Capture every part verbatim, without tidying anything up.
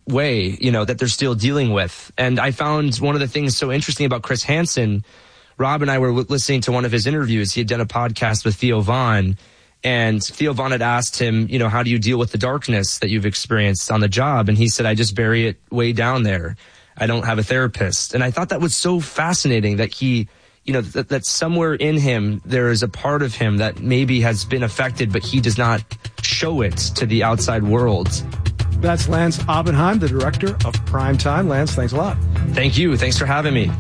way, you know, that they're still dealing with. And I found one of the things so interesting about Chris Hansen. Rob and I were listening to one of his interviews. He had done a podcast with Theo Von, and Theo Von had asked him, you know, how do you deal with the darkness that you've experienced on the job? And he said, I just bury it way down there. I don't have a therapist. And I thought that was so fascinating that he, you know, that, that somewhere in him, there is a part of him that maybe has been affected, but he does not show it to the outside world. That's Lance Oppenheim, the director of Primetime. Lance, thanks a lot. Thank you. Thanks for having me.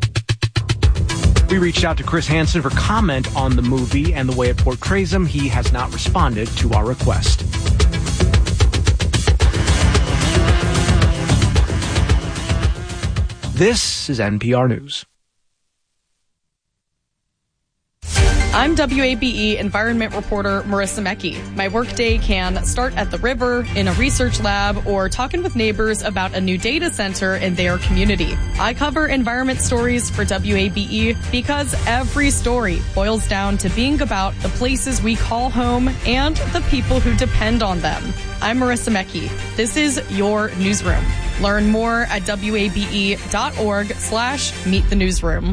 We reached out to Chris Hansen for comment on the movie and the way it portrays him. He has not responded to our request. This is N P R News. I'm W A B E environment reporter Marissa Mecki. My workday can start at the river, in a research lab, or talking with neighbors about a new data center in their community. I cover environment stories for W A B E because every story boils down to being about the places we call home and the people who depend on them. I'm Marissa Mecki. This is your newsroom. Learn more at wabE.org slash meet the newsroom.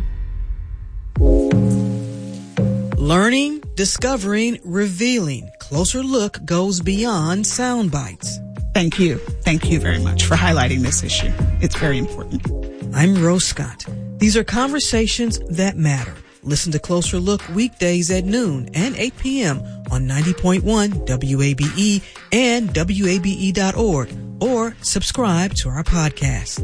Learning, discovering, revealing. Closer Look goes beyond sound bites. Thank you. Thank you very much for highlighting this issue. It's very important. I'm Rose Scott. These are conversations that matter. Listen to Closer Look weekdays at noon and eight p.m. on ninety point one W A B E and W A B E dot org, or subscribe to our podcast.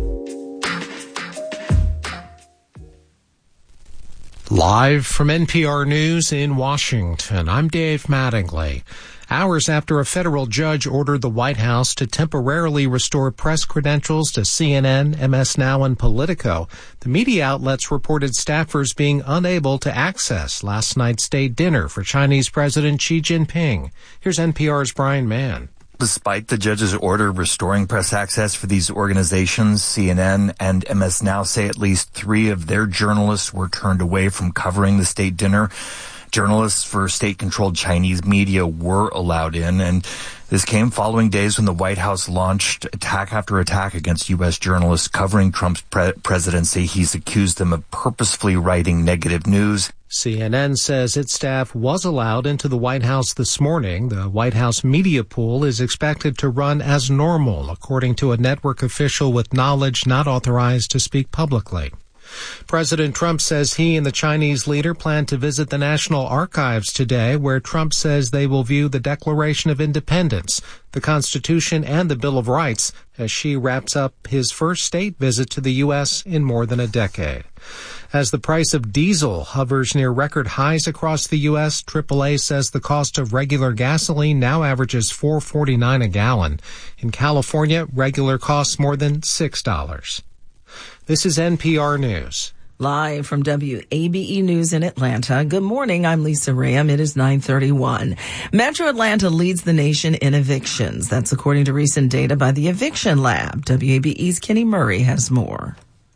Live from N P R News in Washington, I'm Dave Mattingly. Hours after a federal judge ordered the White House to temporarily restore press credentials to C N N, M S Now, and Politico, the media outlets reported staffers being unable to access last night's state dinner for Chinese President Xi Jinping. Here's N P R's Brian Mann. Despite the judge's order restoring press access for these organizations, C N N and M S Now say at least three of their journalists were turned away from covering the state dinner. Journalists for state-controlled Chinese media were allowed in, and this came following days when the White House launched attack after attack against U S journalists covering Trump's pre- presidency. He's accused them of purposefully writing negative news. C N N says its staff was allowed into the White House this morning. The White House media pool is expected to run as normal, according to a network official with knowledge not authorized to speak publicly. President Trump says he and the Chinese leader plan to visit the National Archives today, where Trump says they will view the Declaration of Independence, the Constitution, and the Bill of Rights as Xi wraps up his first state visit to the U S in more than a decade. As the price of diesel hovers near record highs across the U S, triple A says the cost of regular gasoline now averages four dollars and forty-nine cents a gallon. In California, regular costs more than six dollars. This is N P R News. Live from W A B E News in Atlanta. Good morning. I'm Lisa Ram. It is nine thirty-one. Metro Atlanta leads the nation in evictions. That's according to recent data by the Eviction Lab. W A B E's Kenny Murray has more.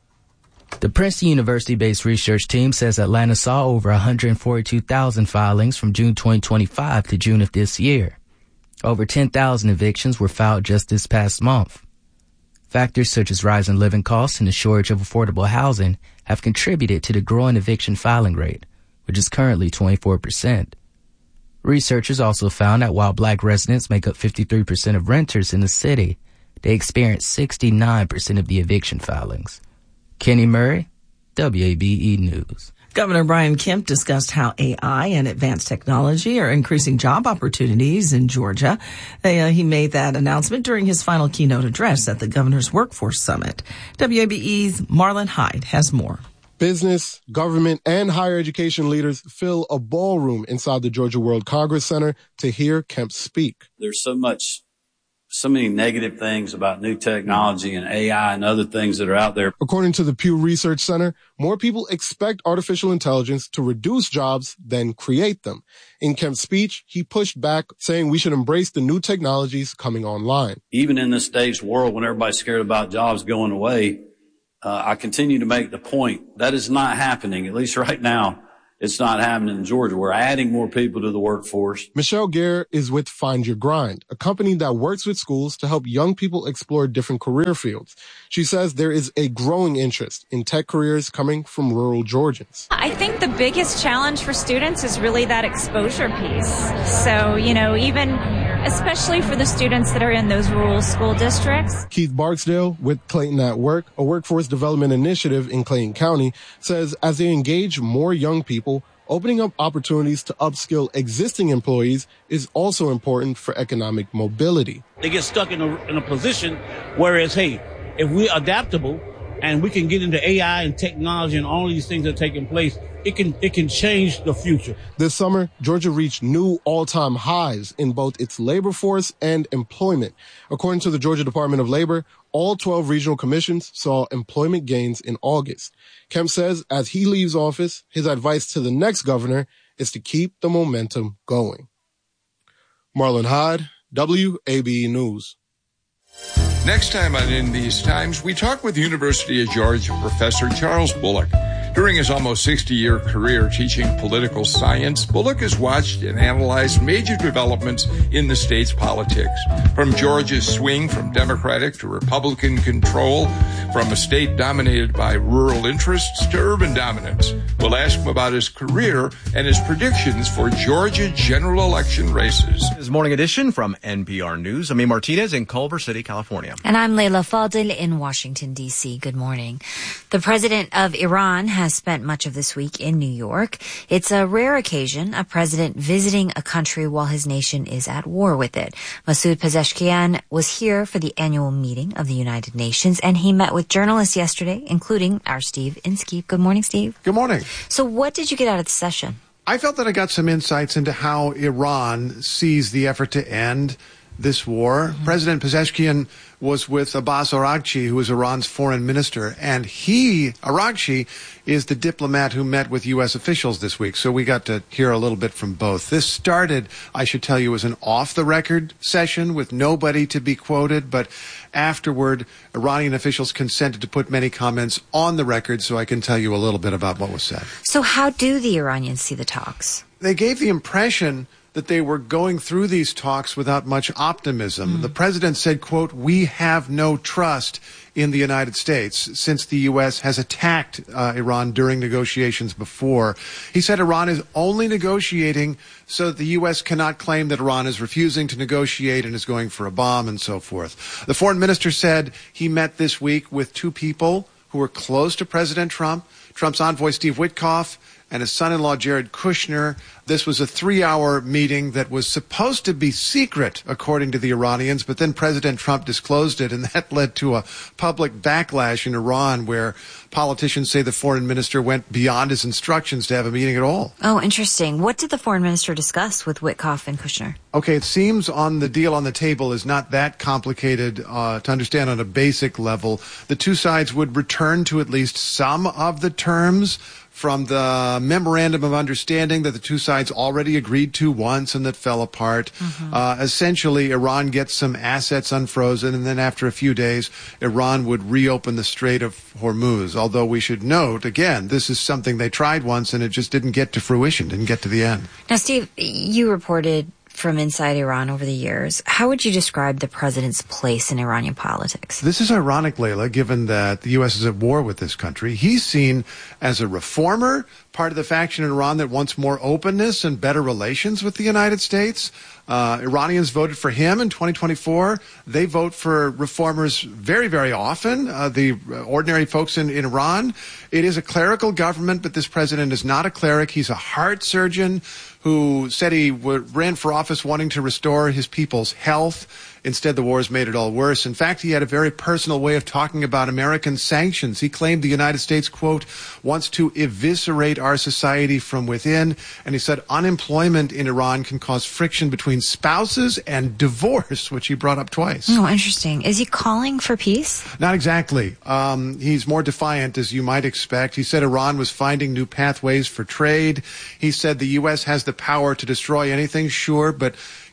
The Princeton University-based research team says Atlanta saw over one hundred forty-two thousand filings from June twenty twenty-five to June of this year. Over ten thousand evictions were filed just this past month. Factors such as rising living costs and the shortage of affordable housing have contributed to the growing eviction filing rate, which is currently twenty-four percent. Researchers also found that while black residents make up fifty-three percent of renters in the city, they experience sixty-nine percent of the eviction filings. Kenny Murray, W A B E News. Governor Brian Kemp discussed how A I and advanced technology are increasing job opportunities in Georgia. Uh, he made that announcement during his final keynote address at the Governor's Workforce Summit. W A B E's Marlon Hyde has more. Business, government, and higher education leaders fill a ballroom inside the Georgia World Congress Center to hear Kemp speak. There's so much so many negative things about new technology and A I and other things that are out there. According to the Pew Research Center, more people expect artificial intelligence to reduce jobs than create them. In Kemp's speech, he pushed back, saying we should embrace the new technologies coming online. Even in this staged world, when everybody's scared about jobs going away, uh, I continue to make the point that is not happening, at least right now. It's not happening in Georgia. We're adding more people to the workforce. Michelle Gare is with Find Your Grind, a company that works with schools to help young people explore different career fields. She says there is a growing interest in tech careers coming from rural Georgians. I think the biggest challenge for students is really that exposure piece. So, you know, even especially for the students that are in those rural school districts. Keith Barksdale with Clayton at Work, a workforce development initiative in Clayton County, says as they engage more young people, opening up opportunities to upskill existing employees is also important for economic mobility. They get stuck in a, in a position whereas, hey, if we're adaptable and we can get into A I and technology and all these things that are taking place, it can it can change the future. This summer, Georgia reached new all-time highs in both its labor force and employment. According to the Georgia Department of Labor, all twelve regional commissions saw employment gains in August. Kemp says as he leaves office, his advice to the next governor is to keep the momentum going. Marlon Hyde, W A B E News. Next time on In These Times, we talk with University of Georgia professor Charles Bullock. During his almost sixty-year career teaching political science, Bullock has watched and analyzed major developments in the state's politics. From Georgia's swing from Democratic to Republican control, from a state dominated by rural interests to urban dominance. We'll ask him about his career and his predictions for Georgia general election races. This Morning Edition from N P R News. I'm A. Martinez in Culver City, California. And I'm Layla Fadil in Washington, D C. Good morning. The president of Iran has spent much of this week in New York. It's a rare occasion, a president visiting a country while his nation is at war with it. Masoud Pezeshkian was here for the annual meeting of the United Nations, and he met with journalists yesterday, including our Steve Inskeep. Good morning, Steve. Good morning. So what did you get out of the session? I felt that I got some insights into how Iran sees the effort to end this war. Mm-hmm. President Pezeshkian was with Abbas Araghchi, who is Iran's foreign minister, and he, Araghchi, is the diplomat who met with U S officials this week. So we got to hear a little bit from both. This started, I should tell you, as an off-the-record session with nobody to be quoted, but afterward, Iranian officials consented to put many comments on the record, so I can tell you a little bit about what was said. So how do the Iranians see the talks? They gave the impression that they were going through these talks without much optimism. Mm. The president said, quote, "We have no trust in the United States since the U S has attacked uh, Iran during negotiations before." He said Iran is only negotiating so that the U S cannot claim that Iran is refusing to negotiate and is going for a bomb and so forth. The foreign minister said he met this week with two people who were close to President Trump, Trump's envoy Steve Witkoff and his son-in-law Jared Kushner. This was a three-hour meeting that was supposed to be secret, according to the Iranians, but then President Trump disclosed it, and that led to a public backlash in Iran where politicians say the foreign minister went beyond his instructions to have a meeting at all. Oh, interesting. What did the foreign minister discuss with Witkoff and Kushner? Okay, it seems on the deal on the table is not that complicated uh, to understand on a basic level. The two sides would return to at least some of the terms from the memorandum of understanding that the two sides already agreed to once and that fell apart. Mm-hmm. Uh, essentially, Iran gets some assets unfrozen, and then after a few days, Iran would reopen the Strait of Hormuz. Although we should note, again, this is something they tried once, and it just didn't get to fruition, didn't get to the end. Now, Steve, you reported from inside Iran over the years. How would you describe the president's place in Iranian politics? This is ironic, Layla, given that the U S is at war with this country. He's seen as a reformer, part of the faction in Iran that wants more openness and better relations with the United States. Uh, Iranians voted for him in twenty twenty-four. They vote for reformers very, very often, uh, the ordinary folks in, in Iran. It is a clerical government, but this president is not a cleric. He's a heart surgeon who said he w- ran for office wanting to restore his people's health. Instead, the wars made it all worse. In fact, he had a very personal way of talking about American sanctions. He claimed the United States, quote, wants to eviscerate our society from within. And he said unemployment in Iran can cause friction between spouses and divorce, which he brought up twice. Oh, interesting. Is he calling for peace? Not exactly. Um, he's more defiant, as you might expect. He said Iran was finding new pathways for trade. He said the U S has the power to destroy anything, sure, but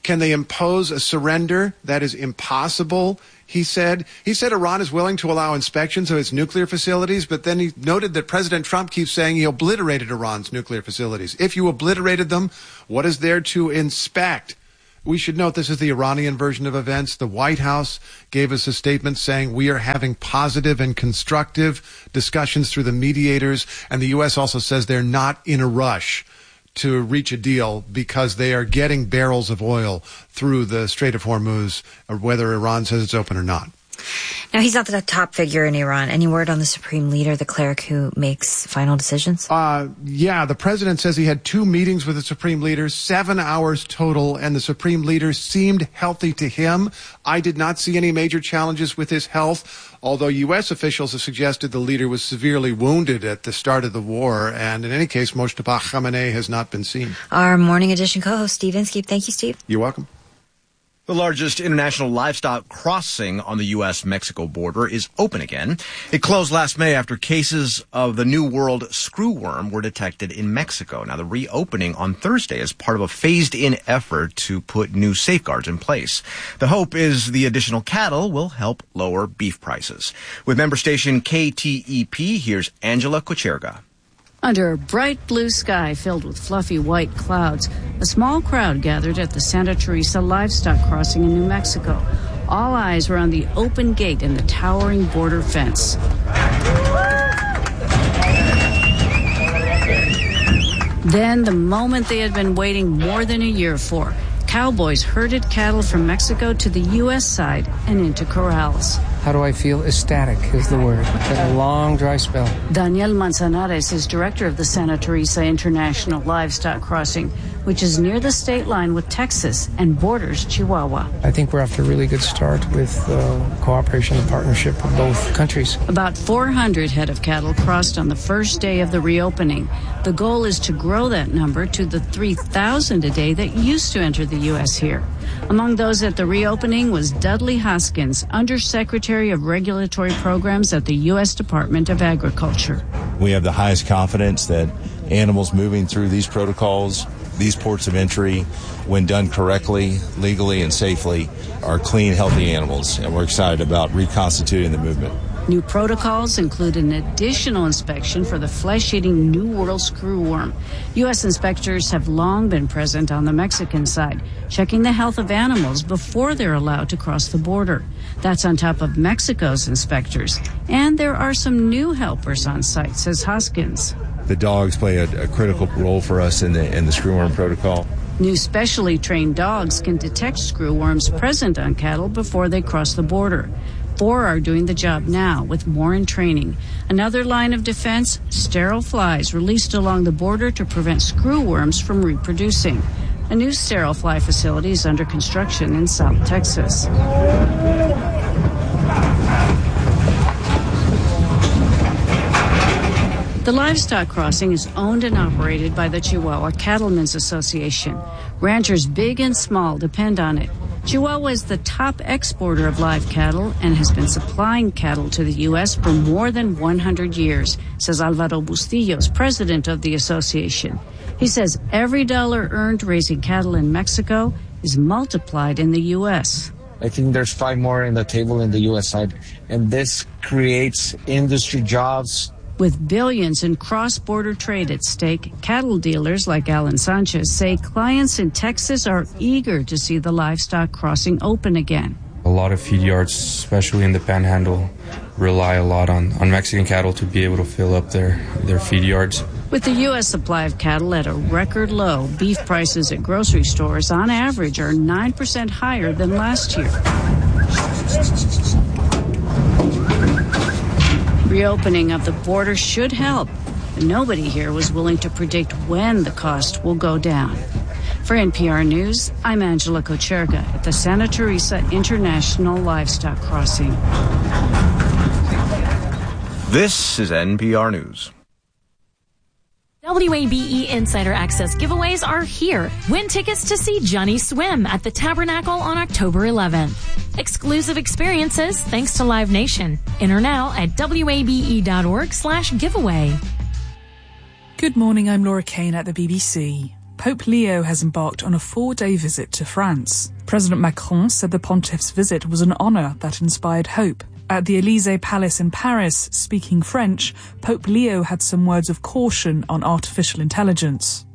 Can they impose a surrender? That is impossible, he said. He said Iran is willing to allow inspections of its nuclear facilities, but then he noted that President Trump keeps saying he obliterated Iran's nuclear facilities. If you obliterated them, what is there to inspect? We should note this is the Iranian version of events. The White House gave us a statement saying we are having positive and constructive discussions through the mediators, and the U S also says they're not in a rush to reach a deal because they are getting barrels of oil through the Strait of Hormuz, or whether Iran says it's open or not. Now, he's not the top figure in Iran. Any word on the supreme leader, the cleric who makes final decisions? Uh, yeah, the president says he had two meetings with the supreme leader, seven hours total, and the supreme leader seemed healthy to him. I did not see any major challenges with his health, although U S officials have suggested the leader was severely wounded at the start of the war. And in any case, Mojtaba Khamenei has not been seen. Our Morning Edition co-host, Steve Inskeep. Thank you, Steve. You're welcome. The largest international livestock crossing on the U S Mexico border is open again. It closed last May after cases of the New World screwworm were detected in Mexico. Now, the reopening on Thursday is part of a phased-in effort to put new safeguards in place. The hope is the additional cattle will help lower beef prices. With member station K T E P, here's Angela Kocherga. Under a bright blue sky filled with fluffy white clouds, a small crowd gathered at the Santa Teresa livestock crossing in New Mexico. All eyes were on the open gate and the towering border fence. Then, the moment they had been waiting more than a year for, cowboys herded cattle from Mexico to the U S side and into corrals. How do I feel? Ecstatic is the word. Been a long, dry spell. Daniel Manzanares is director of the Santa Teresa International Livestock Crossing, which is near the state line with Texas and borders Chihuahua. I think we're off to a really good start with uh, cooperation and partnership with both countries. About four hundred head of cattle crossed on the first day of the reopening. The goal is to grow that number to the three thousand a day that used to enter the U S here. Among those at the reopening was Dudley Hoskins, Undersecretary of Regulatory Programs at the U S Department of Agriculture. We have the highest confidence that animals moving through these protocols, these ports of entry, when done correctly, legally, and safely, are clean, healthy animals, and we're excited about reconstituting the movement. New protocols include an additional inspection for the flesh-eating New World screwworm. U S inspectors have long been present on the Mexican side, checking the health of animals before they're allowed to cross the border. That's on top of Mexico's inspectors. And there are some new helpers on site, says Hoskins. The dogs play a, a critical role for us in the, in the screwworm protocol. New specially trained dogs can detect screwworms present on cattle before they cross the border. Four are doing the job now, with more in training. Another line of defense, sterile flies released along the border to prevent screwworms from reproducing. A new sterile fly facility is under construction in South Texas. The livestock crossing is owned and operated by the Chihuahua Cattlemen's Association. Ranchers big and small depend on it. Chihuahua is the top exporter of live cattle and has been supplying cattle to the U S for more than one hundred years, says Alvaro Bustillos, president of the association. He says every dollar earned raising cattle in Mexico is multiplied in the U S. I think there's five more in the table in the U S side, and this creates industry jobs. With billions in cross-border trade at stake, cattle dealers like Alan Sanchez say clients in Texas are eager to see the livestock crossing open again. A lot of feed yards, especially in the Panhandle, rely a lot on, on Mexican cattle to be able to fill up their, their feed yards. With the U S supply of cattle at a record low, beef prices at grocery stores on average are nine percent higher than last year. Reopening of the border should help, but nobody here was willing to predict when the cost will go down. For N P R News, I'm Angela Kocherga at the Santa Teresa International Livestock Crossing. This is N P R News. W A B E Insider Access giveaways are here. Win tickets to see Johnny Swim at the Tabernacle on October eleventh. Exclusive experiences thanks to Live Nation. Enter now at W A B E dot org slash giveaway. Good morning, I'm Laura Kane at the B B C. Pope Leo has embarked on a four-day visit to France. President Macron said the pontiff's visit was an honour that inspired hope. At the Élysée Palace in Paris, speaking French, Pope Leo had some words of caution on artificial intelligence.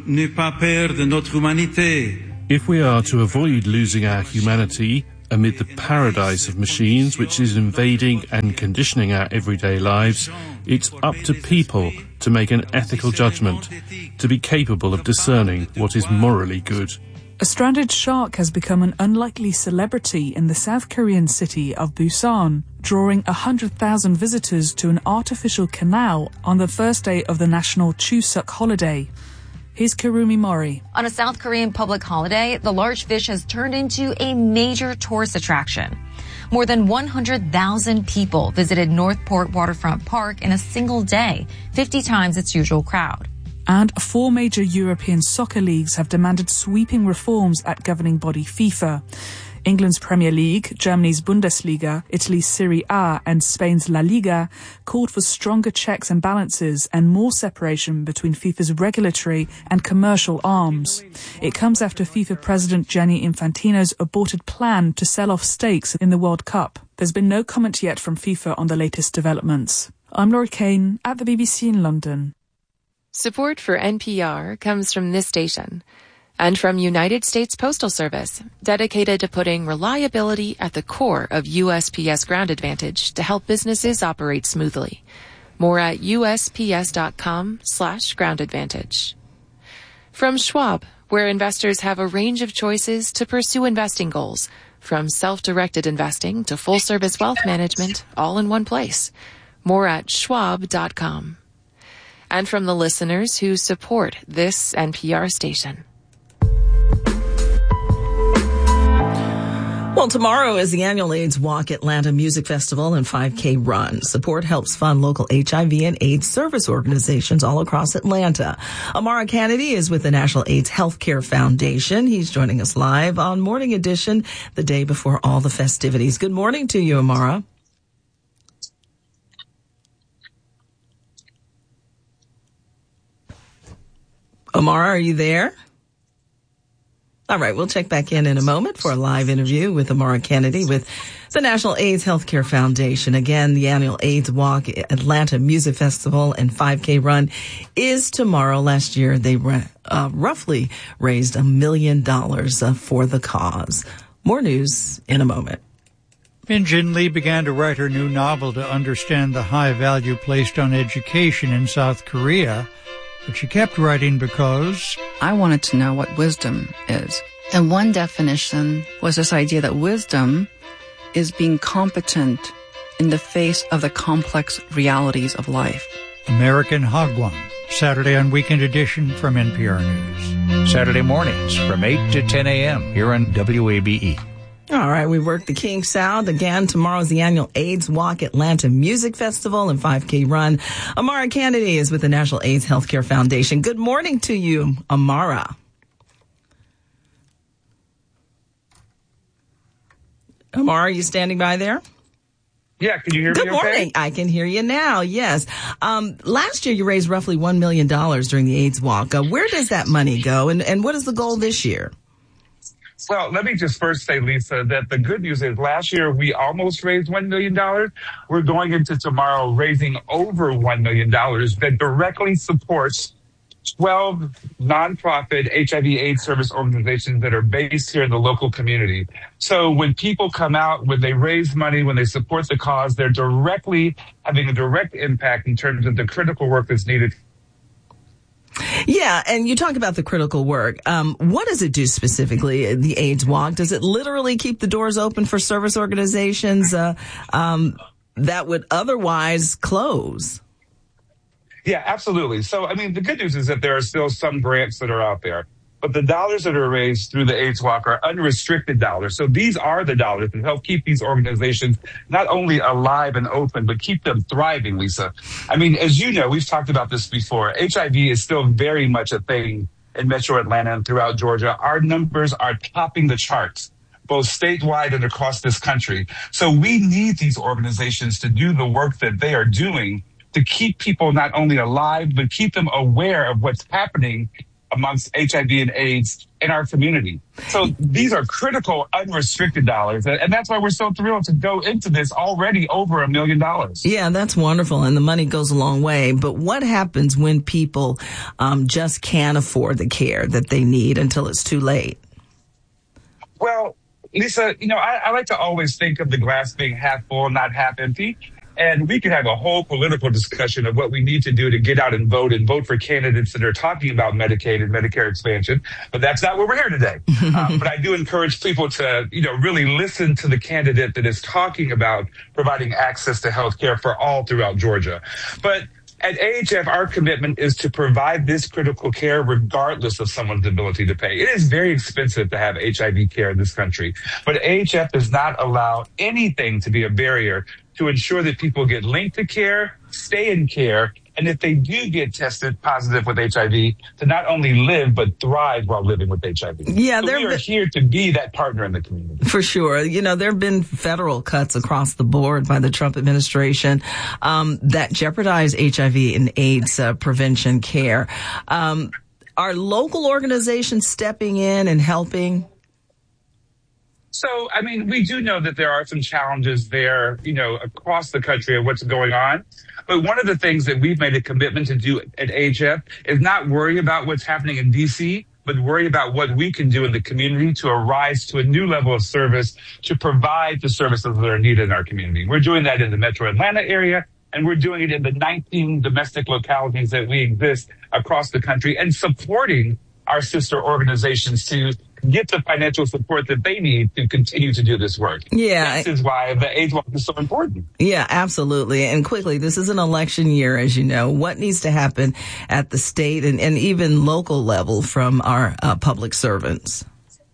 If we are to avoid losing our humanity amid the paradise of machines which is invading and conditioning our everyday lives, it's up to people to make an ethical judgment, to be capable of discerning what is morally good. A stranded shark has become an unlikely celebrity in the South Korean city of Busan, drawing one hundred thousand visitors to an artificial canal on the first day of the national Chuseok holiday. Here's Kurumi Mori. On a South Korean public holiday, the large fish has turned into a major tourist attraction. More than one hundred thousand people visited Northport Waterfront Park in a single day, fifty times its usual crowd. And four major European soccer leagues have demanded sweeping reforms at governing body FIFA. England's Premier League, Germany's Bundesliga, Italy's Serie A and Spain's La Liga called for stronger checks and balances and more separation between FIFA's regulatory and commercial arms. It comes after FIFA President Gianni Infantino's aborted plan to sell off stakes in the World Cup. There's been no comment yet from FIFA on the latest developments. I'm Laura Kane at the B B C in London. Support for N P R comes from this station and from United States Postal Service, dedicated to putting reliability at the core of U S P S Ground Advantage to help businesses operate smoothly. More at usps.com slash ground advantage. From Schwab, where investors have a range of choices to pursue investing goals, from self-directed investing to full-service wealth management, all in one place. More at schwab dot com. And from the listeners who support this N P R station. Well, tomorrow is the annual AIDS Walk Atlanta Music Festival and five K Run. Support helps fund local H I V and AIDS service organizations all across Atlanta. Amara Kennedy is with the National AIDS Healthcare Foundation. He's joining us live on Morning Edition the day before all the festivities. Good morning to you, Amara. Amara, are you there? All right, we'll check back in in a moment for a live interview with Amara Kennedy with the National AIDS Healthcare Foundation. Again, the annual AIDS Walk Atlanta Music Festival and five K Run is tomorrow. Last year, they uh, roughly raised a million dollars uh, for the cause. More news in a moment. Min Jin Lee began to write her new novel to understand the high value placed on education in South Korea. But she kept writing because I wanted to know what wisdom is. And one definition was this idea that wisdom is being competent in the face of the complex realities of life. American Hagwon, Saturday on Weekend Edition from N P R News. Saturday mornings from eight to ten a.m. here on W A B E. All right, we worked the kinks out. Again, tomorrow's the annual AIDS Walk Atlanta Music Festival and five K Run. Amara Kennedy is with the National AIDS Healthcare Foundation. Good morning to you, Amara. Amara, are you standing by there? Yeah, can you hear Good me morning. okay? I can hear you now, yes. Um, last year, you raised roughly one million dollars during the AIDS Walk. Uh, where does that money go, and, and what is the goal this year? Well, let me just first say, Lisa, that the good news is last year we almost raised one million dollars. We're going into tomorrow raising over one million dollars that directly supports twelve nonprofit H I V AIDS service organizations that are based here in the local community. So when people come out, when they raise money, when they support the cause, they're directly having a direct impact in terms of the critical work that's needed. Yeah, and you talk about the critical work. Um, what does it do specifically, the AIDS Walk? Does it literally keep the doors open for service organizations uh, um, that would otherwise close? Yeah, absolutely. So, I mean, the good news is that there are still some grants that are out there, but the dollars that are raised through the AIDS Walk are unrestricted dollars. So these are the dollars that help keep these organizations not only alive and open, but keep them thriving, Lisa. I mean, as you know, we've talked about this before. H I V is still very much a thing in Metro Atlanta and throughout Georgia. Our numbers are topping the charts, both statewide and across this country. So we need these organizations to do the work that they are doing to keep people not only alive, but keep them aware of what's happening amongst H I V and AIDS in our community. So these are critical, unrestricted dollars. And that's why we're so thrilled to go into this already over a million dollars. Yeah, that's wonderful. And the money goes a long way. But what happens when people um, just can't afford the care that they need until it's too late? Well, Lisa, you know, I, I like to always think of the glass being half full, not half empty. And we could have a whole political discussion of what we need to do to get out and vote and vote for candidates that are talking about Medicaid and Medicare expansion. But that's not why we're here today. um, but I do encourage people to, you know, really listen to the candidate that is talking about providing access to health care for all throughout Georgia. But at A H F, our commitment is to provide this critical care regardless of someone's ability to pay. It is very expensive to have H I V care in this country, but A H F does not allow anything to be a barrier to ensure that people get linked to care, stay in care, and if they do get tested positive with H I V, to not only live, but thrive while living with H I V. Yeah, so we are been, here to be that partner in the community. For sure. You know, there have been federal cuts across the board by the Trump administration um, that jeopardize H I V and AIDS uh, prevention care. Um, are local organizations stepping in and helping? So, I mean, we do know that there are some challenges there, you know, across the country of what's going on. But one of the things that we've made a commitment to do at A H F is not worry about what's happening in D C, but worry about what we can do in the community to arise to a new level of service to provide the services that are needed in our community. We're doing that in the metro Atlanta area, and we're doing it in the nineteen domestic localities that we exist across the country and supporting our sister organizations to get the financial support that they need to continue to do this work. Yeah. This is why the AIDS Walk is so important. Yeah, absolutely. And quickly, this is an election year, as you know. What needs to happen at the state and, and even local level from our uh, public servants?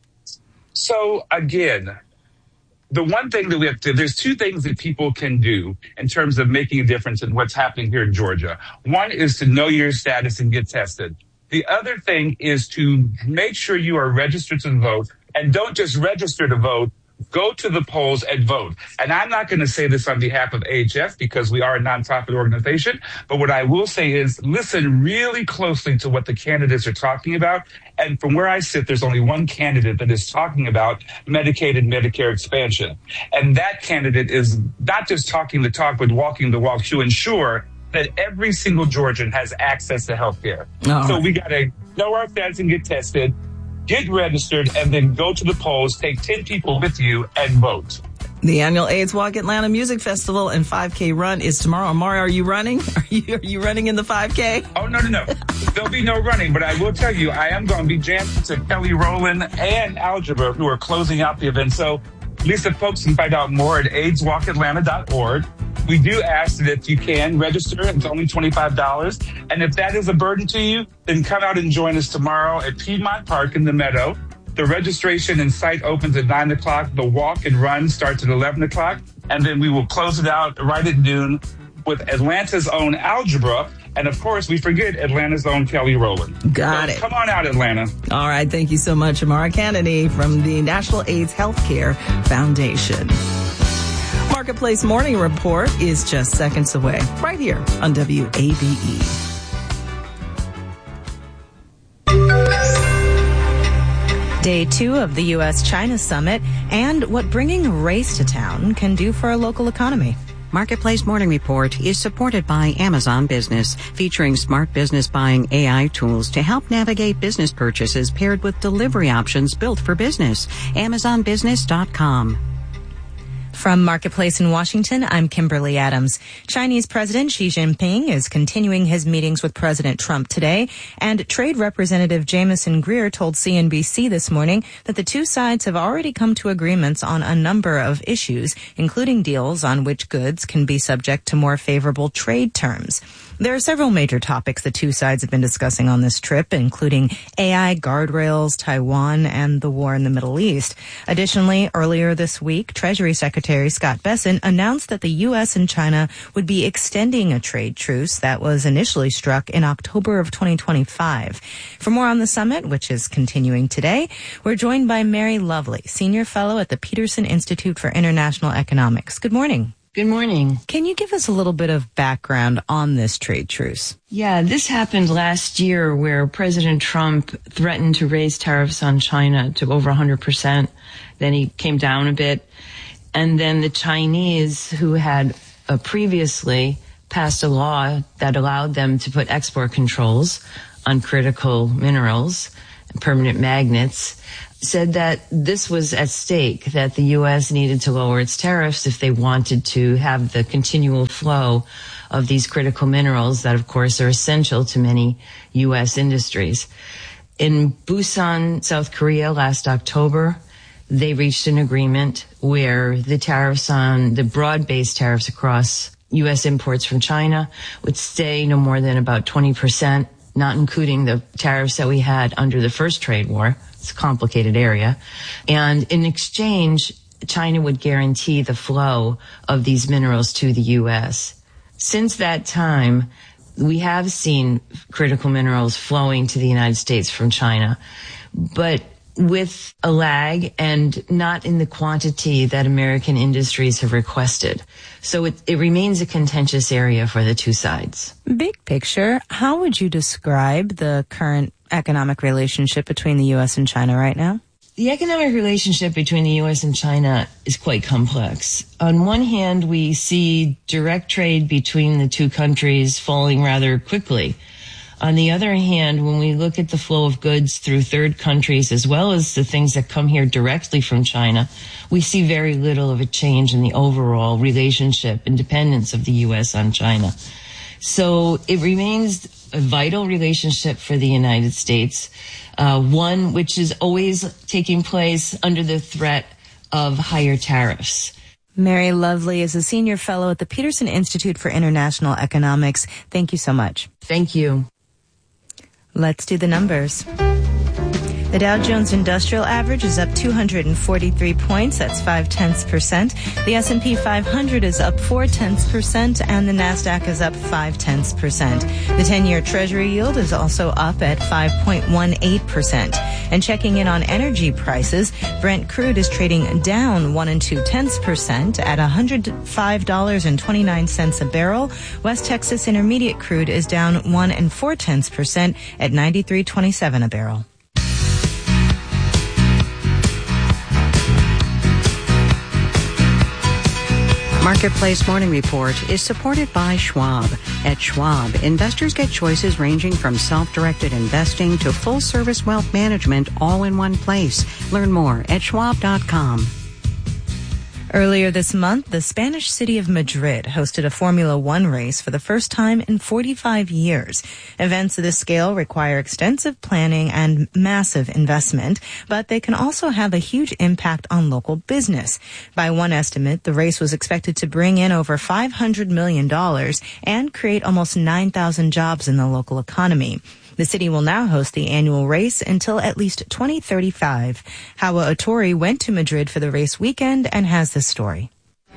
So again, the one thing that we have to, there's two things that people can do in terms of making a difference in what's happening here in Georgia. One is to know your status and get tested. The other thing is to make sure you are registered to vote, and don't just register to vote, go to the polls and vote. And I'm not going to say this on behalf of A H F because we are a nonprofit organization, but what I will say is listen really closely to what the candidates are talking about. And from where I sit, there's only one candidate that is talking about Medicaid and Medicare expansion. And that candidate is not just talking the talk, but walking the walk to ensure that every single Georgian has access to health care. Oh. So we got to know our status and get tested, get registered, and then go to the polls, take ten people with you, and vote. The annual AIDS Walk Atlanta Music Festival and five K run is tomorrow. Amari, are you running? Are you, are you running in the five K? Oh, no, no, no. There'll be no running, but I will tell you, I am going to be jamming to Kelly Rowland and Algebra, who are closing out the event. So, Lisa, folks can find out more at AIDS Walk Atlanta dot org. We do ask that if you can register, it's only twenty-five dollars. And if that is a burden to you, then come out and join us tomorrow at Piedmont Park in the Meadow. The registration and site opens at nine o'clock. The walk and run starts at eleven o'clock. And then we will close it out right at noon with Atlanta's own Algebra. And of course, we forget Atlanta's own Kelly Rowland. Got so it. Come on out, Atlanta. All right. Thank you so much, Amara Kennedy from the National AIDS Healthcare Foundation. Marketplace Morning Report is just seconds away, right here on W A B E. Day two of the U S China Summit and what bringing a race to town can do for our local economy. Marketplace Morning Report is supported by Amazon Business, featuring smart business buying A I tools to help navigate business purchases paired with delivery options built for business. Amazon Business dot com. From Marketplace in Washington, I'm Kimberly Adams. Chinese President Xi Jinping is continuing his meetings with President Trump today, and Trade Representative Jameson Greer told C N B C this morning that the two sides have already come to agreements on a number of issues, including deals on which goods can be subject to more favorable trade terms. There are several major topics the two sides have been discussing on this trip, including A I guardrails, Taiwan, and the war in the Middle East. Additionally, earlier this week, Treasury Secretary Scott Bessent announced that the U S and China would be extending a trade truce that was initially struck in October of twenty twenty-five. For more on the summit, which is continuing today, we're joined by Mary Lovely, Senior Fellow at the Peterson Institute for International Economics. Good morning. Good morning. Can you give us a little bit of background on this trade truce? Yeah, this happened last year where President Trump threatened to raise tariffs on China to over one hundred percent. Then he came down a bit. And then the Chinese, who had uh, previously passed a law that allowed them to put export controls on critical minerals and permanent magnets, said that this was at stake, that the U S needed to lower its tariffs if they wanted to have the continual flow of these critical minerals that, of course, are essential to many U S industries. In Busan, South Korea, last October, they reached an agreement where the tariffs on the broad-based tariffs across U S imports from China would stay no more than about twenty percent, not including the tariffs that we had under the first trade war. It's a complicated area. And in exchange, China would guarantee the flow of these minerals to the U S. Since that time, we have seen critical minerals flowing to the United States from China, but with a lag and not in the quantity that American industries have requested. So it, it remains a contentious area for the two sides. Big picture, how would you describe the current economic relationship between the U S and China right now? The economic relationship between the U S and China is quite complex. On one hand, we see direct trade between the two countries falling rather quickly. On the other hand, when we look at the flow of goods through third countries as well as the things that come here directly from China, we see very little of a change in the overall relationship and dependence of the U S on China. So it remains a vital relationship for the United States, uh, one which is always taking place under the threat of higher tariffs. Mary Lovely is a senior fellow at the Peterson Institute for International Economics. Thank you so much. Thank you. Let's do the numbers. The Dow Jones Industrial Average is up two hundred forty-three points. That's five tenths percent. The S and P five hundred is up four tenths percent, and the Nasdaq is up five tenths percent. The ten-year Treasury yield is also up at five point one eight percent. And checking in on energy prices, Brent crude is trading down one and two tenths percent at one hundred five dollars and twenty-nine cents a barrel. West Texas Intermediate crude is down one and four tenths percent at ninety-three twenty-seven a barrel. Marketplace Morning Report is supported by Schwab. At Schwab, investors get choices ranging from self-directed investing to full-service wealth management all in one place. Learn more at schwab dot com. Earlier this month, the Spanish city of Madrid hosted a Formula One race for the first time in forty-five years. Events of this scale require extensive planning and massive investment, but they can also have a huge impact on local business. By one estimate, the race was expected to bring in over five hundred million dollars and create almost nine thousand jobs in the local economy. The city will now host the annual race until at least twenty thirty-five. Hawa Otori went to Madrid for the race weekend and has this story.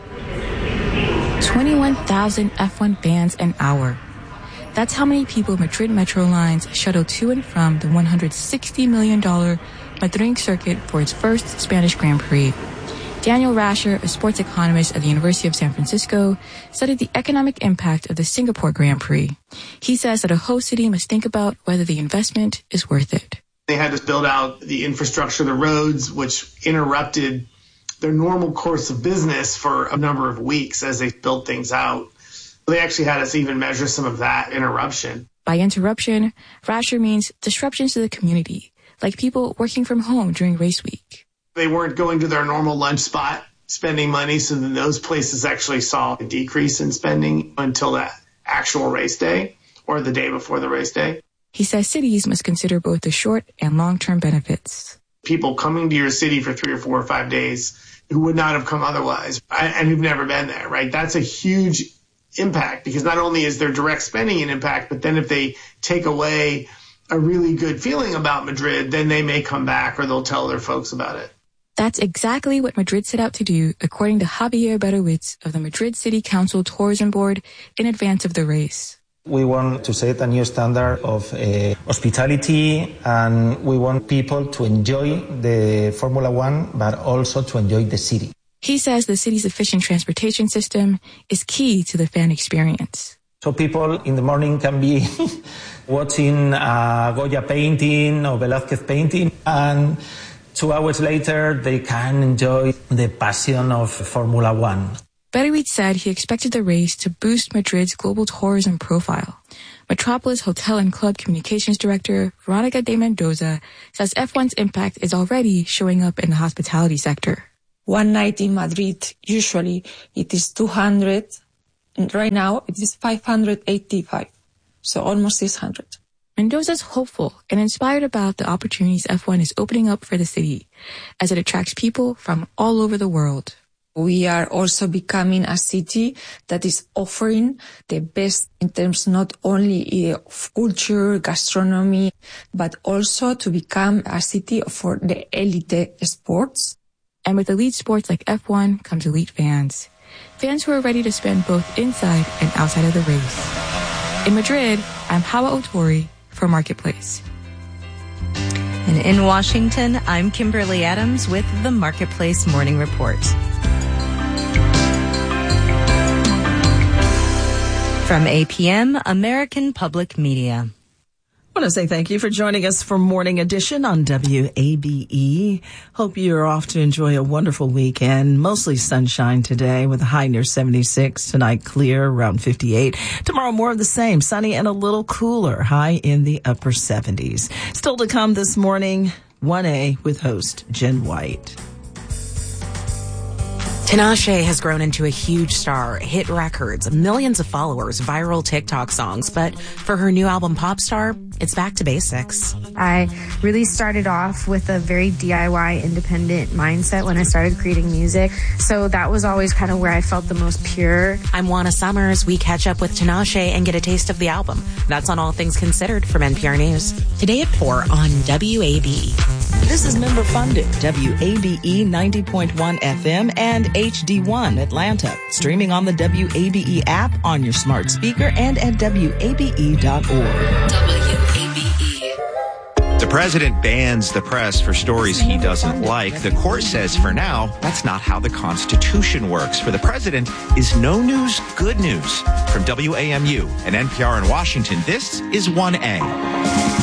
twenty-one thousand F one fans an hour. That's how many people Madrid Metro Lines shuttle to and from the one hundred sixty million dollars Madrid circuit for its first Spanish Grand Prix. Daniel Rasher, a sports economist at the University of San Francisco, studied the economic impact of the Singapore Grand Prix. He says that a host city must think about whether the investment is worth it. They had to build out the infrastructure, the roads, which interrupted their normal course of business for a number of weeks as they built things out. They actually had us even measure some of that interruption. By interruption, Rasher means disruptions to the community, like people working from home during race week. They weren't going to their normal lunch spot, spending money, so then those places actually saw a decrease in spending until that actual race day or the day before the race day. He says cities must consider both the short and long-term benefits. People coming to your city for three or four or five days who would not have come otherwise and who've never been there, right? That's a huge impact because not only is their direct spending an impact, but then if they take away a really good feeling about Madrid, then they may come back or they'll tell their folks about it. That's exactly what Madrid set out to do, according to Javier Berowitz of the Madrid City Council Tourism Board in advance of the race. We want to set a new standard of uh, hospitality, and we want people to enjoy the Formula One, but also to enjoy the city. He says the city's efficient transportation system is key to the fan experience. So people in the morning can be watching a Goya painting or Velázquez painting, and two hours later they can enjoy the passion of Formula One. Bedout said he expected the race to boost Madrid's global tourism profile. Metropolis Hotel and Club Communications Director Veronica de Mendoza says F one's impact is already showing up in the hospitality sector. One night in Madrid, usually it is two hundred. Right now, it is five hundred eighty-five, so almost six hundred. Mendoza's hopeful and inspired about the opportunities F one is opening up for the city as it attracts people from all over the world. We are also becoming a city that is offering the best in terms not only of culture, gastronomy, but also to become a city for the elite sports. And with elite sports like F one comes elite fans. Fans who are ready to spend both inside and outside of the race. In Madrid, I'm Hawa Otori for Marketplace. And in Washington, I'm Kimberly Adams with the Marketplace Morning Report. From A P M, American Public Media. I want to say thank you for joining us for Morning Edition on W A B E. Hope you're off to enjoy a wonderful weekend. Mostly sunshine today with a high near seventy-six. Tonight clear around fifty-eight. Tomorrow more of the same, sunny and a little cooler, high in the upper seventies. Still to come this morning, one A with host Jen White. Tinashe has grown into a huge star, hit records, millions of followers, viral TikTok songs. But for her new album, Popstar, it's back to basics. I really started off with a very D I Y independent mindset when I started creating music. So that was always kind of where I felt the most pure. I'm Juana Summers. We catch up with Tinashe and get a taste of the album. That's on All Things Considered from N P R News. Today at four on W A B E. This is member funded W A B E ninety point one F M and H D one Atlanta. Streaming on the W A B E app, on your smart speaker, and at W A B E dot org. W A B E. The president bans the press for stories he doesn't like. The court says for now, that's not how the Constitution works. For the president, is no news good news? From W A M U and N P R in Washington, this is one A.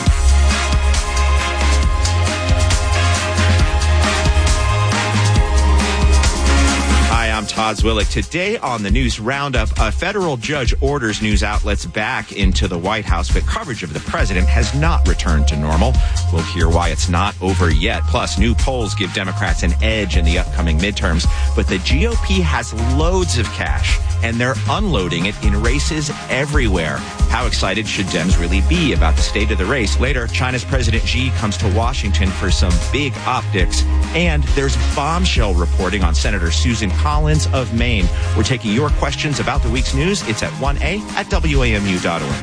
I'm Todd Zwillich. Today on the News Roundup, a federal judge orders news outlets back into the White House, but coverage of the president has not returned to normal. We'll hear why it's not over yet. Plus, new polls give Democrats an edge in the upcoming midterms, but the G O P has loads of cash, and they're unloading it in races everywhere. How excited should Dems really be about the state of the race? Later, China's President Xi comes to Washington for some big optics, and there's bombshell reporting on Senator Susan Collins of Maine. We're taking your questions about the week's news. It's at one A at W A M U dot org.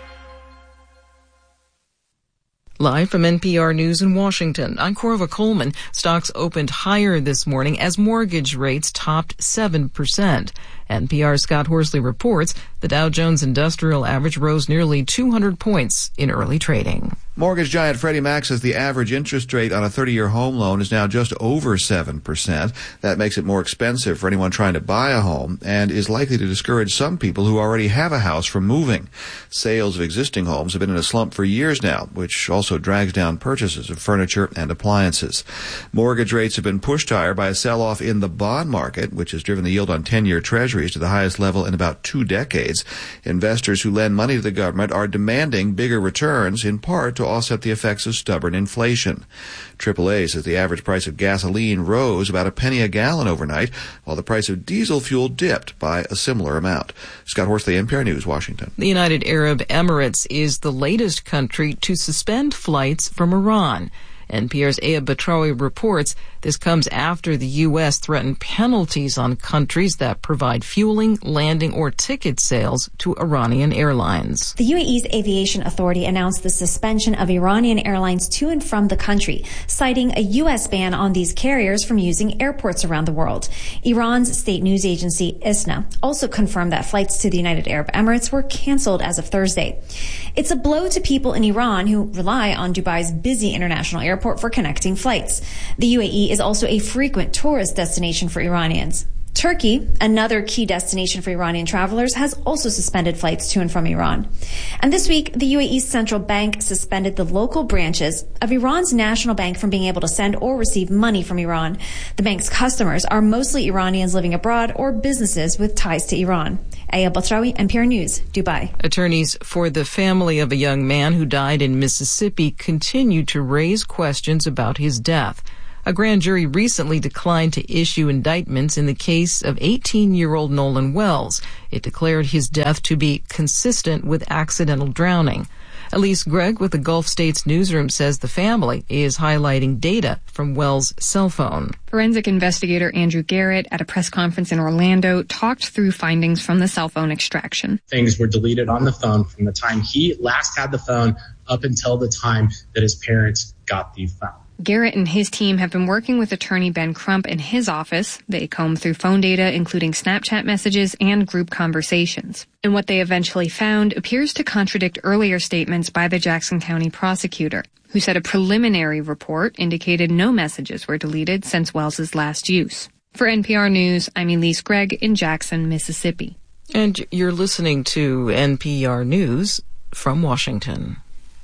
Live from N P R News in Washington, I'm Corva Coleman. Stocks opened higher this morning as mortgage rates topped seven percent. N P R's Scott Horsley reports the Dow Jones Industrial Average rose nearly two hundred points in early trading. Mortgage giant Freddie Mac says the average interest rate on a thirty-year home loan is now just over seven percent. That makes it more expensive for anyone trying to buy a home and is likely to discourage some people who already have a house from moving. Sales of existing homes have been in a slump for years now, which also drags down purchases of furniture and appliances. Mortgage rates have been pushed higher by a sell-off in the bond market, which has driven the yield on ten-year treasuries to the highest level in about two decades. Investors who lend money to the government are demanding bigger returns, in part to offset the effects of stubborn inflation. triple A says the average price of gasoline rose about a penny a gallon overnight, while the price of diesel fuel dipped by a similar amount. Scott Horsley, N P R News, Washington. The United Arab Emirates is the latest country to suspend flights from Iran. N P R's Aya Batrawi reports this comes after the U S threatened penalties on countries that provide fueling, landing, or ticket sales to Iranian airlines. The U A E's Aviation Authority announced the suspension of Iranian airlines to and from the country, citing a U S ban on these carriers from using airports around the world. Iran's state news agency ISNA also confirmed that flights to the United Arab Emirates were canceled as of Thursday. It's a blow to people in Iran who rely on Dubai's busy international airport airport for connecting flights. The U A E is also a frequent tourist destination for Iranians. Turkey, another key destination for Iranian travelers, has also suspended flights to and from Iran. And this week, the U A E's central bank suspended the local branches of Iran's national bank from being able to send or receive money from Iran. The bank's customers are mostly Iranians living abroad or businesses with ties to Iran. Aya Batrawi, N P R News, Dubai. Attorneys for the family of a young man who died in Mississippi continue to raise questions about his death. A grand jury recently declined to issue indictments in the case of eighteen-year-old Nolan Wells. It declared his death to be consistent with accidental drowning. Elise Gregg with the Gulf States newsroom says the family is highlighting data from Wells' cell phone. Forensic investigator Andrew Garrett at a press conference in Orlando talked through findings from the cell phone extraction. Things were deleted on the phone from the time he last had the phone up until the time that his parents got the phone. Garrett and his team have been working with attorney Ben Crump in his office. They combed through phone data, including Snapchat messages and group conversations. And what they eventually found appears to contradict earlier statements by the Jackson County prosecutor, who said a preliminary report indicated no messages were deleted since Wells's last use. For N P R News, I'm Elise Gregg in Jackson, Mississippi. And you're listening to N P R News from Washington.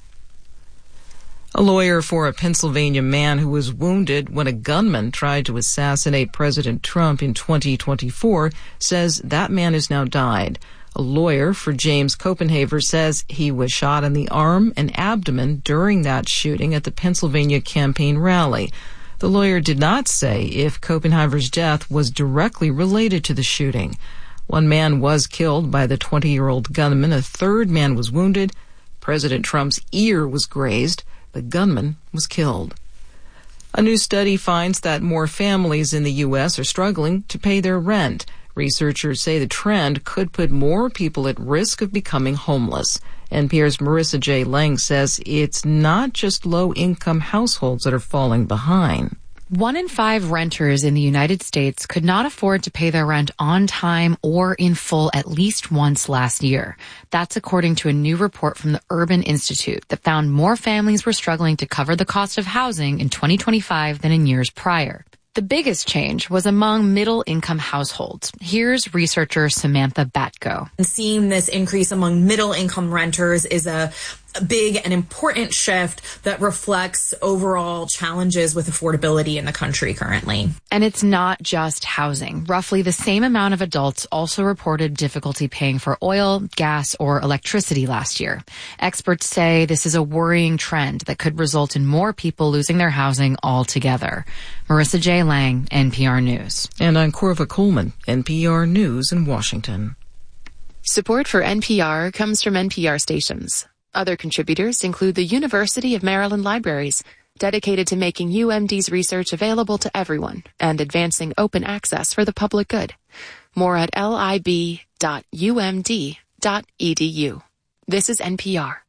A lawyer for a Pennsylvania man who was wounded when a gunman tried to assassinate President Trump in twenty twenty-four says that man has now died. A lawyer for James Copenhaver says he was shot in the arm and abdomen during that shooting at the Pennsylvania campaign rally. The lawyer did not say if Copenhaver's death was directly related to the shooting. One man was killed by the twenty-year-old gunman. A third man was wounded. President Trump's ear was grazed. The gunman was killed. A new study finds that more families in the U S are struggling to pay their rent. Researchers say the trend could put more people at risk of becoming homeless. N P R's Marissa J. Lang says it's not just low-income households that are falling behind. One in five renters in the United States could not afford to pay their rent on time or in full at least once last year. That's according to a new report from the Urban Institute that found more families were struggling to cover the cost of housing in twenty twenty-five than in years prior. The biggest change was among middle-income households. Here's researcher Samantha Batko. And seeing this increase among middle-income renters is a a big and important shift that reflects overall challenges with affordability in the country currently. And it's not just housing. Roughly the same amount of adults also reported difficulty paying for oil, gas, or electricity last year. Experts say this is a worrying trend that could result in more people losing their housing altogether. Marissa J. Lang, N P R News. And I'm Corva Coleman, N P R News in Washington. Support for N P R comes from N P R stations. Other contributors include the University of Maryland Libraries, dedicated to making U M D's research available to everyone and advancing open access for the public good. More at lib dot u m d dot e d u. This is N P R.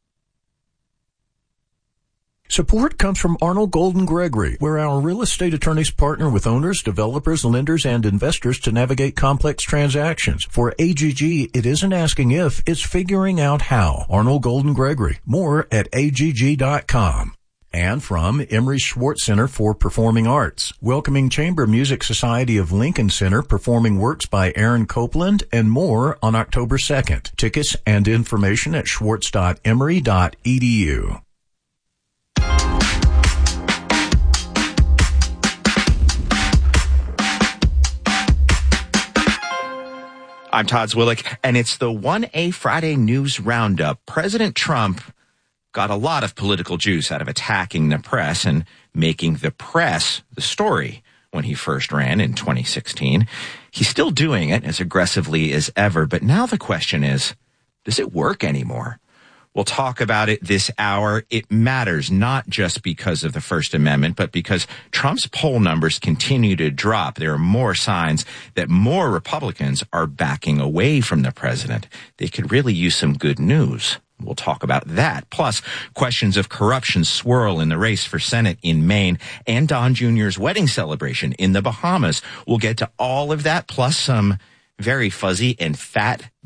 Support comes from Arnold Golden Gregory, where our real estate attorneys partner with owners, developers, lenders, and investors to navigate complex transactions. For A G G, it isn't asking if, it's figuring out how. Arnold Golden Gregory. More at A G G dot com. And from Emory Schwartz Center for Performing Arts, welcoming Chamber Music Society of Lincoln Center performing works by Aaron Copeland and more on October second. Tickets and information at schwartz dot emory dot e d u. I'm Todd Zwillich, and it's the one A Friday News Roundup. President Trump got a lot of political juice out of attacking the press and making the press the story when he first ran in twenty sixteen. He's still doing it as aggressively as ever, but now the question is, does it work anymore? We'll talk about it this hour. It matters not just because of the First Amendment, but because Trump's poll numbers continue to drop. There are more signs that more Republicans are backing away from the president. They could really use some good news. We'll talk about that. Plus, questions of corruption swirl in the race for Senate in Maine and Don Junior's wedding celebration in the Bahamas. We'll get to all of that, plus some very fuzzy and fat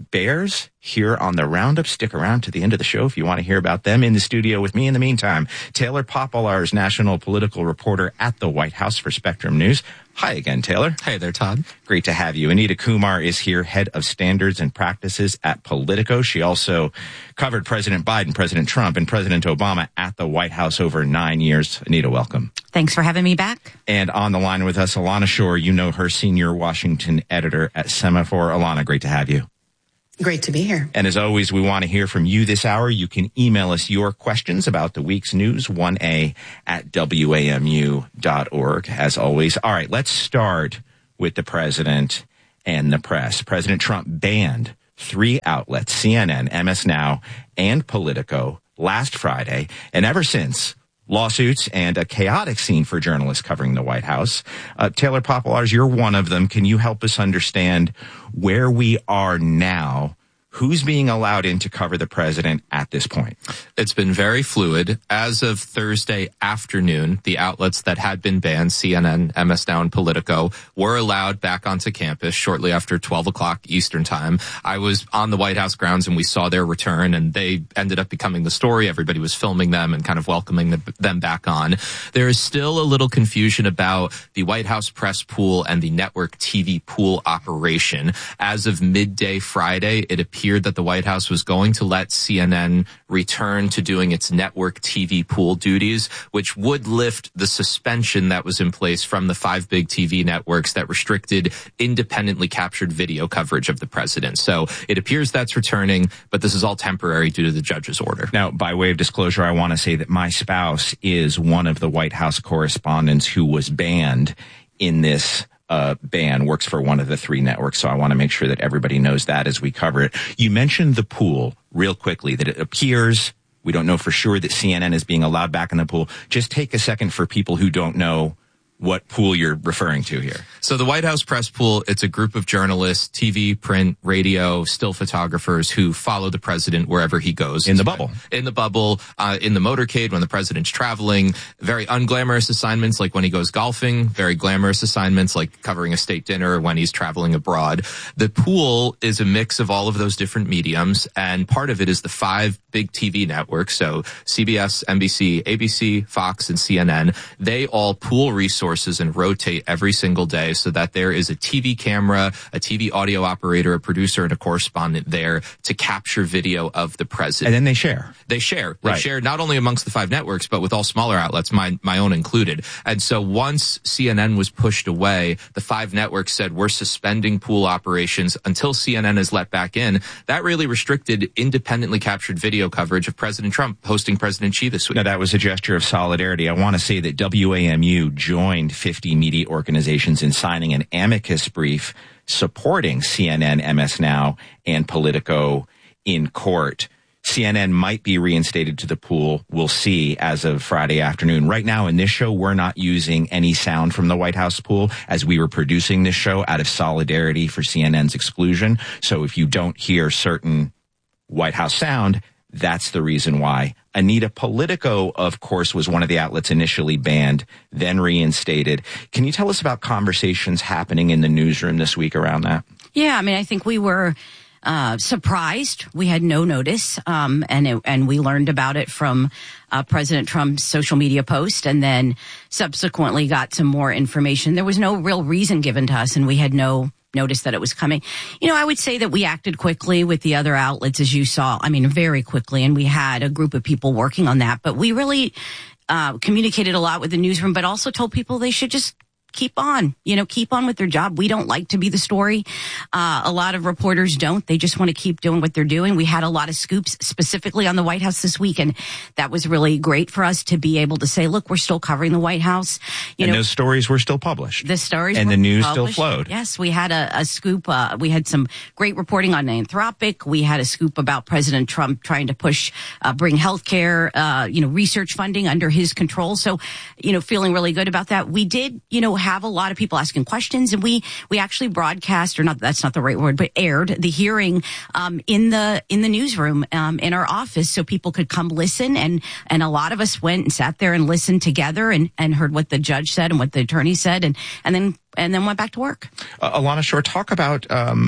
Bears here on the Roundup. Stick around to the end of the show if you want to hear about them. In the studio with me in the meantime, Taylor Poplar is national political reporter at the White House for Spectrum News. Hi again, Taylor. Hey there, Todd. Great to have you. Anita Kumar is here, head of standards and practices at Politico. She also covered President Biden, President Trump, and President Obama at the White House over nine years. Anita, welcome. Thanks for having me back. And on the line with us, Alana Shore. You know her, senior Washington editor at Semaphore. Alana, great to have you. Great to be here. And as always, we want to hear from you this hour. You can email us your questions about the week's news, one A at W A M U dot org, as always. All right, let's start with the president and the press. President Trump banned three outlets, C N N, M S Now, and Politico, last Friday. And ever since, lawsuits and a chaotic scene for journalists covering the White House. Uh, Taylor Poplar, you're one of them. Can you help us understand where we are now? Who's being allowed in to cover the president at this point? It's been very fluid. As of Thursday afternoon, the outlets that had been banned, C N N, M S Now, and Politico, were allowed back onto campus shortly after twelve o'clock Eastern time. I was on the White House grounds and we saw their return, and they ended up becoming the story. Everybody was filming them and kind of welcoming them back on. There is still a little confusion about the White House press pool and the network T V pool operation. As of midday Friday, it appeared that the White House was going to let C N N return to doing its network T V pool duties, which would lift the suspension that was in place from the five big T V networks that restricted independently captured video coverage of the president. So it appears that's returning, but this is all temporary due to the judge's order. Now, by way of disclosure, I want to say that my spouse is one of the White House correspondents who was banned in this Uh, ban, works for one of the three networks, so I want to make sure that everybody knows that as we cover it. You mentioned the pool real quickly, that it appears, we don't know for sure, that C N N is being allowed back in the pool. Just take a second for people who don't know what pool you're referring to here. So the White House press pool, it's a group of journalists, T V, print, radio, still photographers who follow the president wherever he goes. In the bubble. In the bubble, uh, in the motorcade when the president's traveling. Very unglamorous assignments like when he goes golfing. Very glamorous assignments like covering a state dinner when he's traveling abroad. The pool is a mix of all of those different mediums, and part of it is the five big T V networks. So C B S, N B C, A B C, Fox, and C N N. They all pool resources and rotate every single day so that there is a T V camera, a T V audio operator, a producer, and a correspondent there to capture video of the president. And then they share. They share. They right. share not only amongst the five networks, but with all smaller outlets, my, my own included. And so once C N N was pushed away, the five networks said, we're suspending pool operations until C N N is let back in. That really restricted independently captured video coverage of President Trump hosting President Xi this week. Now, that was a gesture of solidarity. I want to say that W A M U joined fifty media organizations in signing an amicus brief supporting C N N, M S Now, and Politico in court. C N N might be reinstated to the pool. We'll see as of Friday afternoon. Right now in this show, we're not using any sound from the White House pool as we were producing this show out of solidarity for C N N's exclusion. So if you don't hear certain White House sound, that's the reason why. Anita, Politico, of course, was one of the outlets initially banned, then reinstated. Can you tell us about conversations happening in the newsroom this week around that? Yeah, I mean, I think we were uh surprised. We had no notice, um, and it, and we learned about it from uh, President Trump's social media post, and then subsequently got some more information. There was no real reason given to us, and we had no noticed that it was coming. You know, I would say that we acted quickly with the other outlets, as you saw. I mean, very quickly, and we had a group of people working on that. But we really uh communicated a lot with the newsroom, but also told people they should just keep on, you know, keep on with their job. We don't like to be the story. Uh, a lot of reporters don't. They just want to keep doing what they're doing. We had a lot of scoops specifically on the White House this week, and that was really great for us to be able to say, look, we're still covering the White House. You and know, those stories were still published. The stories and were the news published. still flowed. Yes, we had a, a scoop. Uh, we had some great reporting on Anthropic. We had a scoop about President Trump trying to push, uh, bring healthcare, uh, you know, research funding under his control. So, you know, feeling really good about that. We did, you know, have a lot of people asking questions, and we we actually broadcast, or not, that's not the right word, but aired the hearing um, in the in the newsroom um, in our office, so people could come listen. And and a lot of us went and sat there and listened together and and heard what the judge said and what the attorney said, and and then and then went back to work. Uh, Alana Shore, talk about um,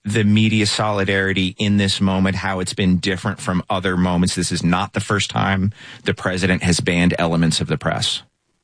the media solidarity in this moment, how it's been different from other moments? This is not the first time the president has banned elements of the press.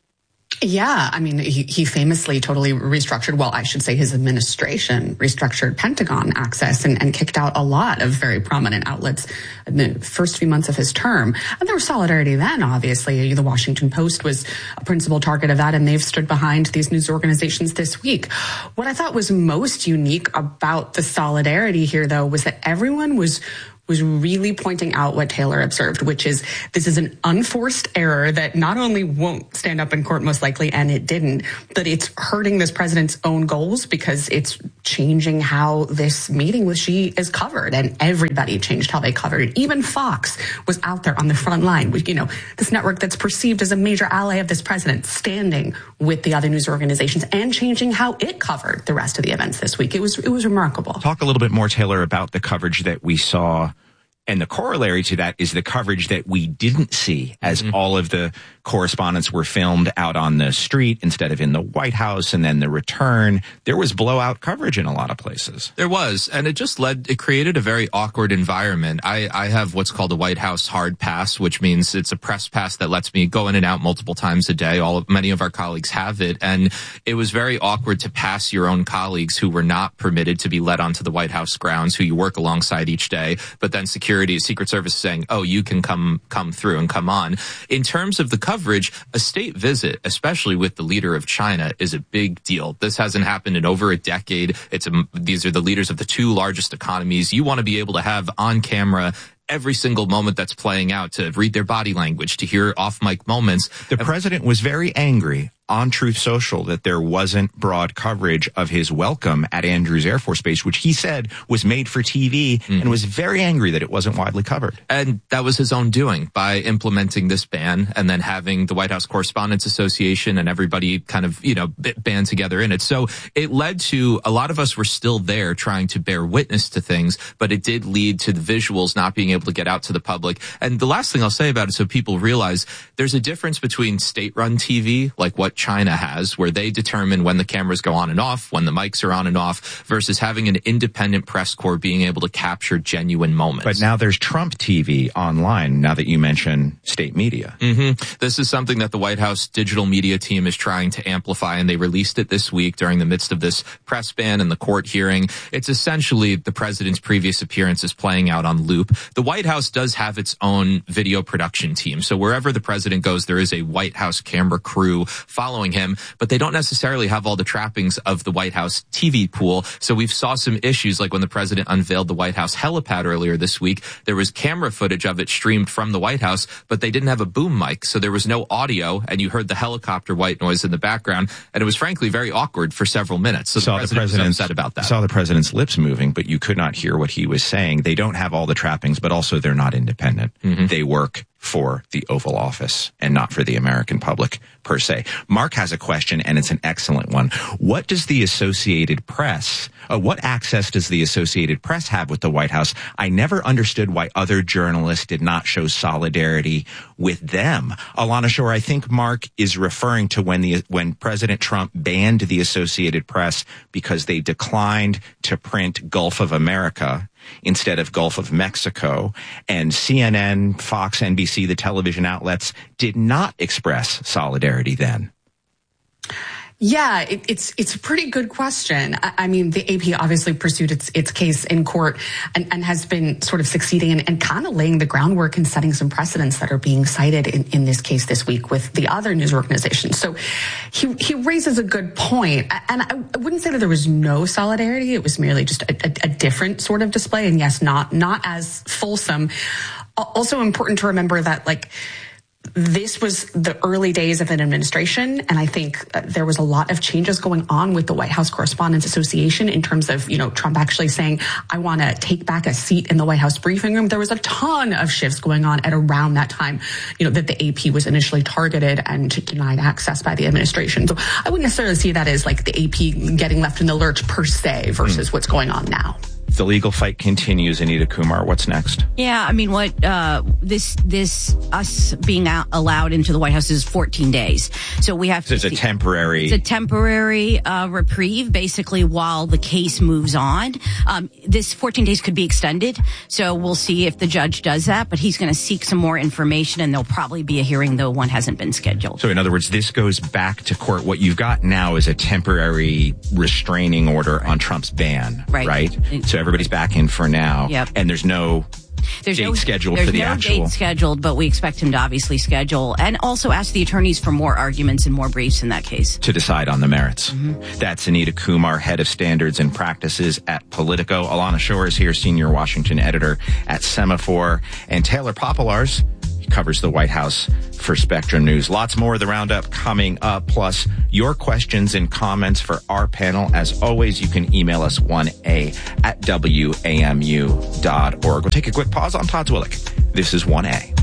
Yeah, I mean, he, he famously totally restructured, well, I should say his administration restructured Pentagon access and, and kicked out a lot of very prominent outlets in the first few months of his term. And there was solidarity then, obviously. The Washington Post was a principal target of that, and they've stood behind these news organizations this week. What I thought was most unique about the solidarity here, though, was that everyone was was really pointing out what Taylor observed, which is this is an unforced error that not only won't stand up in court most likely, and it didn't, but it's hurting this president's own goals because it's changing how this meeting with Xi is covered, and everybody changed how they covered it. Even Fox was out there on the front line, with, you know, this network that's perceived as a major ally of this president, standing with the other news organizations and changing how it covered the rest of the events this week. It was, it was remarkable. Talk a little bit more, Taylor, about the coverage that we saw. And the corollary to that is the coverage that we didn't see, as mm-hmm. all of the correspondents were filmed out on the street instead of in the White House, and then the return. There was blowout coverage in a lot of places. There was, and it just led, it created a very awkward environment. I, I have what's called a White House hard pass, which means it's a press pass that lets me go in and out multiple times a day. All of, many of our colleagues have it, and it was very awkward to pass your own colleagues who were not permitted to be let onto the White House grounds, who you work alongside each day, but then security, Secret Service saying, oh, you can come, come through and come on. In terms of the coverage, a state visit, especially with the leader of China, is a big deal. This hasn't happened in over a decade. It's a, these are the leaders of the two largest economies. You want to be able to have on camera every single moment that's playing out, to read their body language, to hear off-mic moments. The president was very angry on Truth Social that there wasn't broad coverage of his welcome at Andrews Air Force Base, which he said was made for T V, mm-hmm. and was very angry that it wasn't widely covered. And that was his own doing by implementing this ban and then having the White House Correspondents Association and everybody kind of, you know, band together in it. So it led to a lot of us were still there trying to bear witness to things, but it did lead to the visuals not being able to get out to the public. And the last thing I'll say about it, so people realize, there's a difference between state-run T V, like what China has, where they determine when the cameras go on and off, when the mics are on and off, versus having an independent press corps being able to capture genuine moments. But now there's Trump T V online, now that you mention state media. Mm-hmm. This is something that the White House digital media team is trying to amplify, and they released it this week during the midst of this press ban and the court hearing. It's essentially the president's previous appearances playing out on loop. The White House does have its own video production team, so wherever the president goes, there is a White House camera crew following him, but they don't necessarily have all the trappings of the White House T V pool. So we've saw some issues, like when the president unveiled the White House helipad earlier this week, there was camera footage of it streamed from the White House, but they didn't have a boom mic, so there was no audio, and you heard the helicopter white noise in the background, and it was frankly very awkward for several minutes. So the saw president, the president was upset about that. Saw the president's lips moving, but you could not hear what he was saying. They don't have all the trappings, but also they're not independent. Mm-hmm. They work for the Oval Office and not for the American public per se. Mark has a question, and it's an excellent one. What does the Associated Press, uh, what access does the Associated Press have with the White House? I never understood why other journalists did not show solidarity with them. Alana Shore, I think Mark is referring to when the when President Trump banned the Associated Press because they declined to print Gulf of America instead of Gulf of Mexico, and C N N, Fox, N B C, the television outlets, did not express solidarity then. Yeah, it, it's it's a pretty good question. I, I mean, the A P obviously pursued its its case in court and, and has been sort of succeeding and, and kind of laying the groundwork and setting some precedents that are being cited in, in this case this week with the other news organizations. So he he raises a good point. And I, I wouldn't say that there was no solidarity. It was merely just a, a, a different sort of display. And yes, not not as fulsome. Also important to remember that, like, this was the early days of an administration, and I think uh, there was a lot of changes going on with the White House Correspondents Association in terms of, you know, Trump actually saying, I want to take back a seat in the White House briefing room. There was a ton of shifts going on at around that time, you know, that the A P was initially targeted and denied access by the administration. So I wouldn't necessarily see that as like the A P getting left in the lurch per se versus mm. what's going on now. The legal fight continues. Anita Kumar, what's next? Yeah, I mean, what uh, this this us being out, allowed into the White House is fourteen days. So we have so to. It's a temporary. It's a temporary uh, reprieve, basically, while the case moves on. Um, this fourteen days could be extended. So we'll see if the judge does that, but he's going to seek some more information, and there'll probably be a hearing, though one hasn't been scheduled. So in other words, this goes back to court. What you've got now is a temporary restraining order right. on Trump's ban, right? right? So everybody's back in for now. Yep. And there's no There's date no, scheduled there's for the no actual. date scheduled, but we expect him to obviously schedule and also ask the attorneys for more arguments and more briefs in that case. To decide on the merits. Mm-hmm. That's Anita Kumar, head of standards and practices at Politico. Alana Shore is here, senior Washington editor at Semaphore. And Taylor Popolars covers the White House for Spectrum News. Lots more of the roundup coming up, plus your questions and comments for our panel. As always, you can email us one A at W A M U dot org. We'll take a quick pause on Todd Zwillich. This is one A.